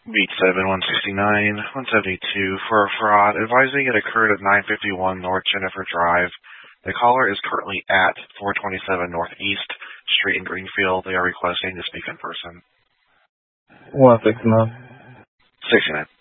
Beat 7, 169, 172 for a fraud, advising it occurred at 951 North Jennifer Drive. The caller is currently at 427 Northeast Street in Greenfield. They are requesting to speak in person. 169. 69.